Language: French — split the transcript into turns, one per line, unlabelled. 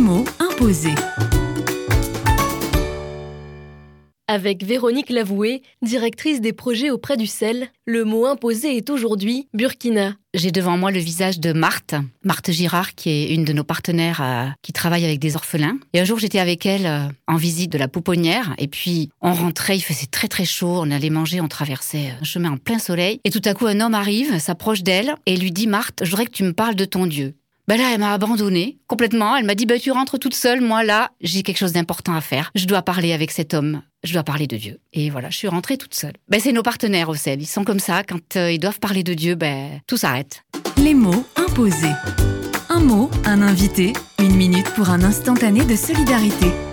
mots imposés.
Avec Véronique Lavoué, directrice des projets auprès du CEL, le mot imposé est aujourd'hui Burkina.
J'ai devant moi le visage de Marthe Girard, qui est une de nos partenaires qui travaille avec des orphelins. Et un jour, j'étais avec elle en visite de la pouponnière. Et puis, on rentrait, il faisait très très chaud. On allait manger, on traversait un chemin en plein soleil. Et tout à coup, un homme arrive, s'approche d'elle et lui dit « Marthe, je voudrais que tu me parles de ton Dieu ». Ben là, elle m'a abandonnée complètement. Elle m'a dit tu rentres toute seule. Moi, là, j'ai quelque chose d'important à faire. Je dois parler avec cet homme. Je dois parler de Dieu. Et voilà, je suis rentrée toute seule. C'est nos partenaires au CEL. Ils sont comme ça. Quand ils doivent parler de Dieu, tout s'arrête.
Les mots imposés. Un mot, un invité. 1 minute pour un instantané de solidarité.